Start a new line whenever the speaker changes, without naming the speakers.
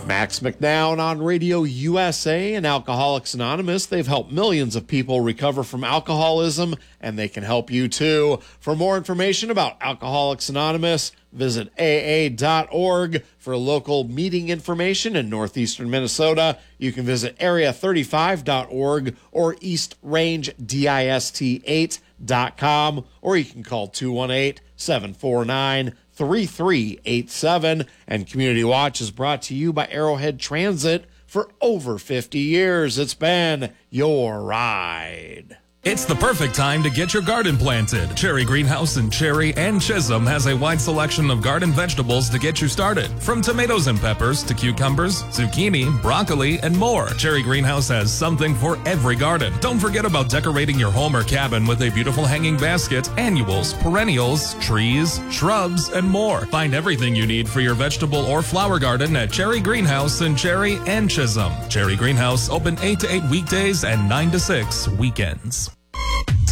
Max McNown on Radio USA and Alcoholics Anonymous. They've helped millions of people recover from alcoholism, and they can help you too. For more information about Alcoholics Anonymous, visit aa.org. For local meeting information in northeastern Minnesota, you can visit area35.org or eastrangedist8.com, or you can call 218-749-3387. And Community Watch is brought to you by Arrowhead Transit. For over 50 years, it's been your ride.
It's the perfect time to get your garden planted. Cherry Greenhouse in Cherry and Chisholm has a wide selection of garden vegetables to get you started. From tomatoes and peppers to cucumbers, zucchini, broccoli, and more. Cherry Greenhouse has something for every garden. Don't forget about decorating your home or cabin with a beautiful hanging basket, annuals, perennials, trees, shrubs, and more. Find everything you need for your vegetable or flower garden at Cherry Greenhouse in Cherry and Chisholm. Cherry Greenhouse open 8 to 8 weekdays and 9 to 6 weekends.